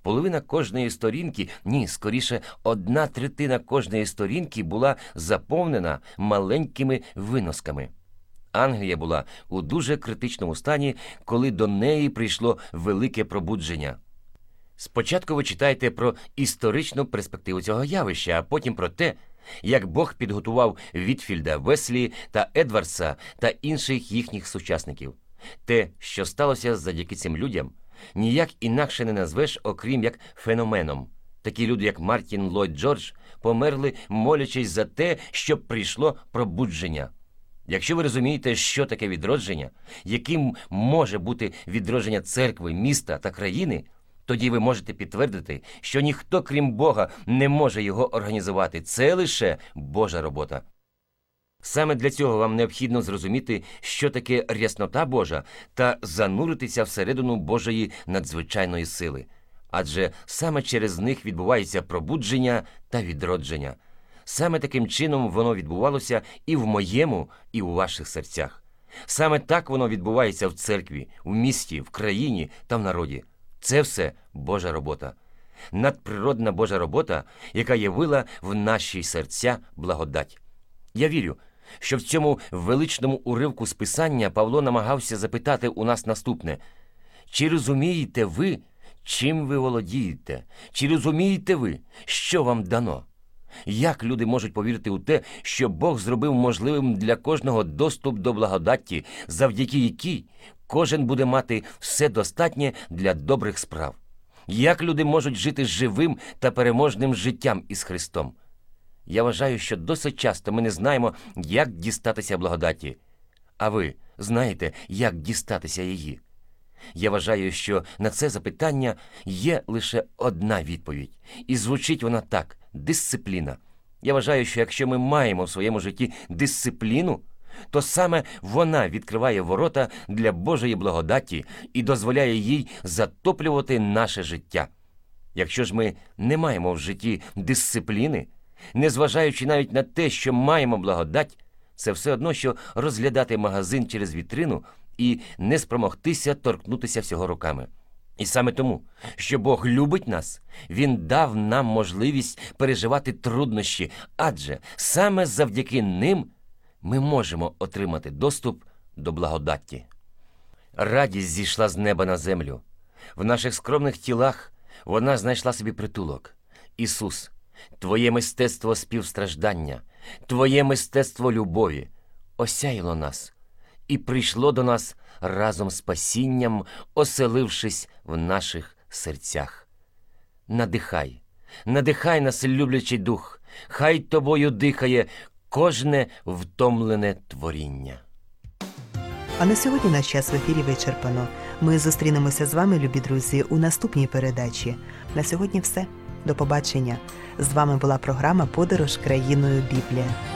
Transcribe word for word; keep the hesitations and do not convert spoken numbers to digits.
Половина кожної сторінки, ні, скоріше, одна третина кожної сторінки була заповнена маленькими виносками. Англія була у дуже критичному стані, коли до неї прийшло велике пробудження. Спочатку ви читаєте про історичну перспективу цього явища, а потім про те, як Бог підготував Вітфільда, Веслі та Едвардса та інших їхніх сучасників. Те, що сталося завдяки цим людям, ніяк інакше не назвеш, окрім як феноменом. Такі люди, як Мартін Ллойд Джордж, померли, молячись за те, щоб прийшло пробудження. Якщо ви розумієте, що таке відродження, яким може бути відродження церкви, міста та країни, тоді ви можете підтвердити, що ніхто, крім Бога, не може його організувати. Це лише Божа робота. Саме для цього вам необхідно зрозуміти, що таке ряснота Божа, та зануритися всередину Божої надзвичайної сили. Адже саме через них відбувається пробудження та відродження. Саме таким чином воно відбувалося і в моєму, і у ваших серцях. Саме так воно відбувається в церкві, в місті, в країні та в народі. Це все Божа робота. Надприродна Божа робота, яка явила в наші серця благодать. Я вірю, що в цьому величному уривку з Писання Павло намагався запитати у нас наступне. Чи розумієте ви, чим ви володієте? Чи розумієте ви, що вам дано? Як люди можуть повірити у те, що Бог зробив можливим для кожного доступ до благодаті, завдяки якій кожен буде мати все достатнє для добрих справ? Як люди можуть жити живим та переможним життям із Христом? Я вважаю, що досить часто ми не знаємо, як дістатися благодаті. А ви знаєте, як дістатися її? Я вважаю, що на це запитання є лише одна відповідь. І звучить вона так – дисципліна. Я вважаю, що якщо ми маємо в своєму житті дисципліну, то саме вона відкриває ворота для Божої благодаті і дозволяє їй затоплювати наше життя. Якщо ж ми не маємо в житті дисципліни, незважаючи навіть на те, що маємо благодать, це все одно, що розглядати магазин через вітрину і не спромогтися торкнутися всього руками. І саме тому, що Бог любить нас, Він дав нам можливість переживати труднощі, адже саме завдяки ним ми можемо отримати доступ до благодаті. Радість зійшла з неба на землю. В наших скромних тілах вона знайшла собі притулок. Ісус, Твоє мистецтво співстраждання, Твоє мистецтво любові осяяло нас і прийшло до нас разом з спасінням, оселившись в наших серцях. Надихай, надихай нас, люблячий дух, хай Тобою дихає кожне втомлене творіння. А на сьогодні наш час в ефірі вичерпано. Ми зустрінемося з вами, любі друзі, у наступній передачі. На сьогодні все. До побачення. З вами була програма «Подорож країною Біблія».